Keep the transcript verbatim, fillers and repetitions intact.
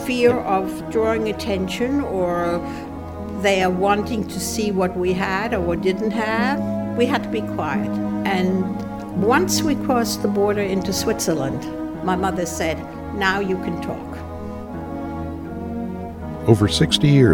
fear of drawing attention, or they are wanting to see what we had or what didn't have, we had to be quiet. And once we crossed the border into Switzerland, my mother said, "Now you can talk." Over sixty years